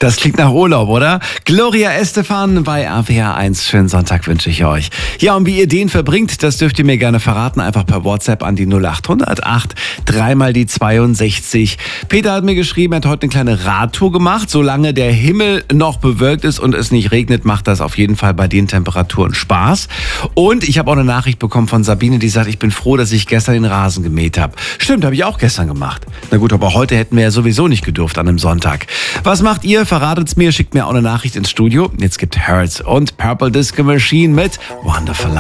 Das klingt nach Urlaub, oder? Gloria Estefan bei RPR 1. Schönen Sonntag wünsche ich euch. Ja, und wie ihr den verbringt, das dürft ihr mir gerne verraten. Einfach per WhatsApp an die 0800 8 3 mal die 62. Peter hat mir geschrieben, er hat heute eine kleine Radtour gemacht. Solange der Himmel noch bewölkt ist und es nicht regnet, macht das auf jeden Fall bei den Temperaturen Spaß. Und ich habe auch eine Nachricht bekommen von Sabine, die sagt, ich bin froh, dass ich gestern den Rasen gemäht habe. Stimmt, habe ich auch gestern gemacht. Na gut, aber heute hätten wir ja sowieso nicht gedurft an einem Sonntag. Was macht ihr? Verratet's mir, schickt mir auch eine Nachricht ins Studio. Jetzt gibt Hertz und Purple Disco Machine mit Wonderful Life.